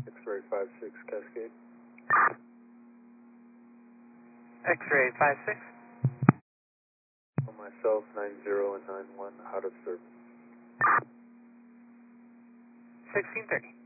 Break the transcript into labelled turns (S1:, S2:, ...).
S1: X-ray 56 Cascade.
S2: X-ray 56.
S1: On myself, 90 and 91, out of service.
S2: 1630.